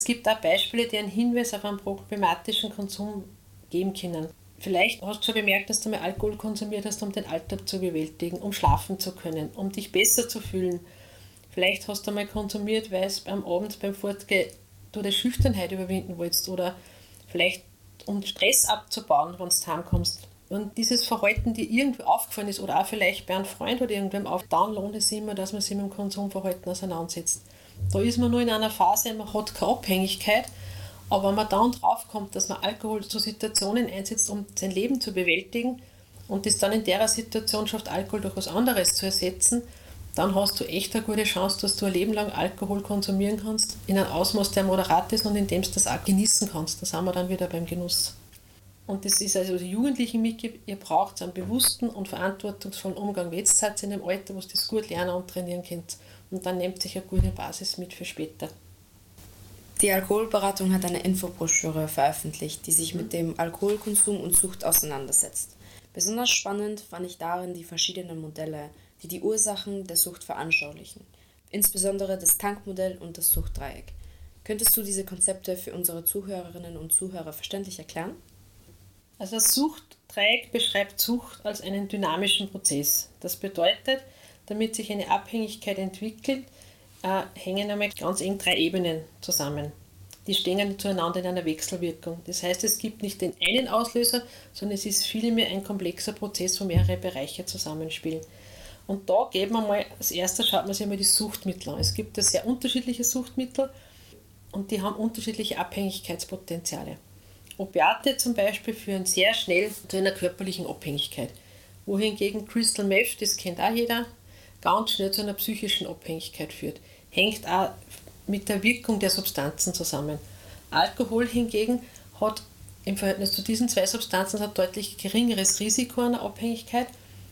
Es gibt auch Beispiele, die einen Hinweis auf einen problematischen Konsum geben können. Vielleicht hast du schon bemerkt, dass du mal Alkohol konsumiert hast, um den Alltag zu bewältigen, um schlafen zu können, um dich besser zu fühlen. Vielleicht hast du mal konsumiert, weil es am Abend beim Fortgehen du die Schüchternheit überwinden wolltest oder vielleicht um Stress abzubauen, wenn du heimkommst. Und dieses Verhalten, die irgendwie aufgefallen ist oder auch vielleicht bei einem Freund oder irgendwem auf, dann lohnt es immer, dass man sich mit dem Konsumverhalten auseinandersetzt. Da ist man nur in einer Phase, man hat keine Abhängigkeit, aber wenn man dann draufkommt, dass man Alkohol zu Situationen einsetzt, um sein Leben zu bewältigen und das dann in der Situation schafft, Alkohol durch was anderes zu ersetzen, dann hast du echt eine gute Chance, dass du ein Leben lang Alkohol konsumieren kannst, in einem Ausmaß, der moderat ist und in dem du das auch genießen kannst. Da sind wir dann wieder beim Genuss. Und das ist also die Jugendlichen mitgeben, ihr braucht einen bewussten und verantwortungsvollen Umgang. Jetzt seid ihr in einem Alter, wo ihr das gut lernen und trainieren könnt. Und dann nehmt sich eine gute Basis mit für später. Die Alkoholberatung hat eine Infobroschüre veröffentlicht, die sich mit dem Alkoholkonsum und Sucht auseinandersetzt. Besonders spannend fand ich darin die verschiedenen Modelle, die die Ursachen der Sucht veranschaulichen, insbesondere das Tankmodell und das Suchtdreieck. Könntest du diese Konzepte für unsere Zuhörerinnen und Zuhörer verständlich erklären? Also das Suchtdreieck beschreibt Sucht als einen dynamischen Prozess. Das bedeutet, damit sich eine Abhängigkeit entwickelt, hängen einmal ganz eng 3 Ebenen zusammen. Die stehen zueinander in einer Wechselwirkung. Das heißt, es gibt nicht den einen Auslöser, sondern es ist vielmehr ein komplexer Prozess, wo mehrere Bereiche zusammenspielen. Und da geben wir mal, als erstes schaut man sich einmal die Suchtmittel an. Es gibt da sehr unterschiedliche Suchtmittel und die haben unterschiedliche Abhängigkeitspotenziale. Opiate zum Beispiel führen sehr schnell zu einer körperlichen Abhängigkeit, wohingegen Crystal Meth, das kennt auch jeder, ganz schnell zu einer psychischen Abhängigkeit führt. Hängt auch mit der Wirkung der Substanzen zusammen. Alkohol hingegen hat im Verhältnis zu diesen 2 Substanzen ein deutlich geringeres Risiko einer Abhängigkeit.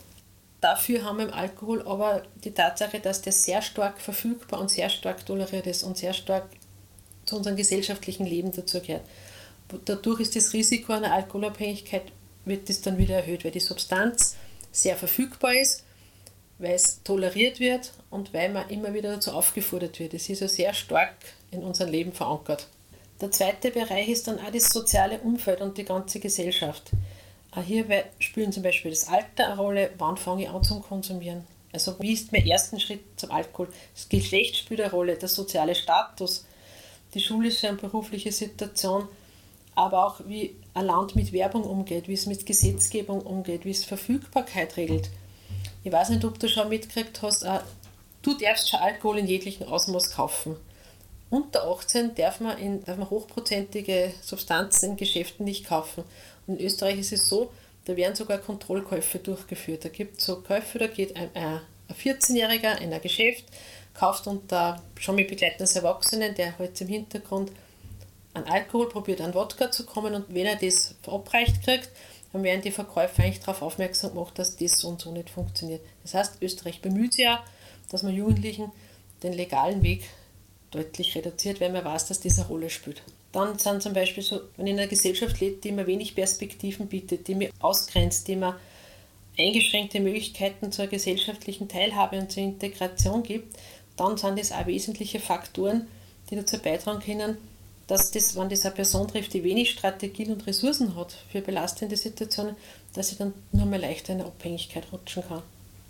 Dafür haben wir im Alkohol aber die Tatsache, dass der sehr stark verfügbar und sehr stark toleriert ist und sehr stark zu unserem gesellschaftlichen Leben dazugehört. Dadurch ist das Risiko einer Alkoholabhängigkeit wird das dann wieder erhöht, weil die Substanz sehr verfügbar ist, weil es toleriert wird und weil man immer wieder dazu aufgefordert wird. Es ist ja sehr stark in unserem Leben verankert. Der zweite Bereich ist dann auch das soziale Umfeld und die ganze Gesellschaft. Auch hier spielen zum Beispiel das Alter eine Rolle, wann fange ich an zum Konsumieren. Also wie ist mein erster Schritt zum Alkohol? Das Geschlecht spielt eine Rolle, der soziale Status, die schulische und berufliche Situation, aber auch wie ein Land mit Werbung umgeht, wie es mit Gesetzgebung umgeht, wie es Verfügbarkeit regelt. Ich weiß nicht, ob du schon mitgekriegt hast, du darfst schon Alkohol in jeglichem Ausmaß kaufen. Unter 18 darf man hochprozentige Substanzen in Geschäften nicht kaufen. Und in Österreich ist es so, da werden sogar Kontrollkäufe durchgeführt. Da gibt es so Käufe, da geht ein 14-Jähriger in ein Geschäft, kauft unter schon mit Begleitung des Erwachsenen, der halt im Hintergrund an Alkohol probiert, an Wodka zu kommen, und wenn er das verabreicht kriegt, dann werden die Verkäufer eigentlich darauf aufmerksam gemacht, dass das so und so nicht funktioniert. Das heißt, Österreich bemüht sich ja, dass man Jugendlichen den legalen Weg deutlich reduziert, weil man weiß, dass das eine Rolle spielt. Dann sind zum Beispiel so, wenn ich in einer Gesellschaft lebe, die mir wenig Perspektiven bietet, die mir ausgrenzt, die mir eingeschränkte Möglichkeiten zur gesellschaftlichen Teilhabe und zur Integration gibt, dann sind das auch wesentliche Faktoren, die dazu beitragen können, dass das, wenn das eine Person trifft, die wenig Strategien und Ressourcen hat für belastende Situationen, dass sie dann nur mal leichter in eine Abhängigkeit rutschen kann.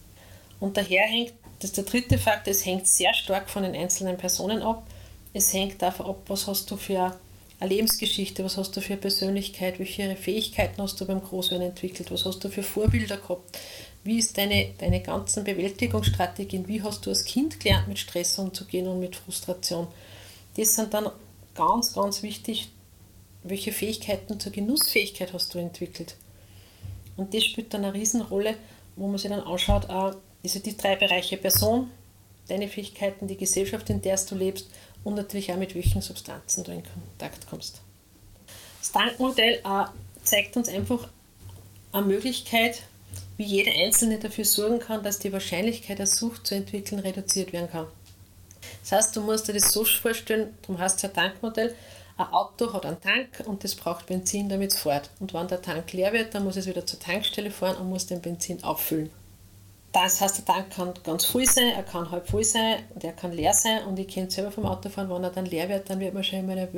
Und daher hängt, das ist der dritte Faktor, es hängt sehr stark von den einzelnen Personen ab. Es hängt davon ab, was hast du für eine Lebensgeschichte, was hast du für eine Persönlichkeit, welche Fähigkeiten hast du beim Großwerden entwickelt, was hast du für Vorbilder gehabt, wie ist deine ganzen Bewältigungsstrategien, wie hast du als Kind gelernt, mit Stress umzugehen und mit Frustration. Das sind dann ganz, ganz wichtig, welche Fähigkeiten zur Genussfähigkeit hast du entwickelt. Und das spielt dann eine Riesenrolle, wo man sich dann anschaut, also die 3 Bereiche: Person, deine Fähigkeiten, die Gesellschaft, in der du lebst, und natürlich auch mit welchen Substanzen du in Kontakt kommst. Das Tankmodell zeigt uns einfach eine Möglichkeit, wie jeder Einzelne dafür sorgen kann, dass die Wahrscheinlichkeit, eine Sucht zu entwickeln, reduziert werden kann. Das heißt, du musst dir das so vorstellen, darum heißt es ein Tankmodell, ein Auto hat einen Tank und das braucht Benzin, damit es fährt. Und wenn der Tank leer wird, dann muss es wieder zur Tankstelle fahren und muss den Benzin auffüllen. Das heißt, der Tank kann ganz voll sein, er kann halb voll sein und er kann leer sein und ich kenne selber vom Autofahren, wenn er dann leer wird, dann wird man schon immer nervös.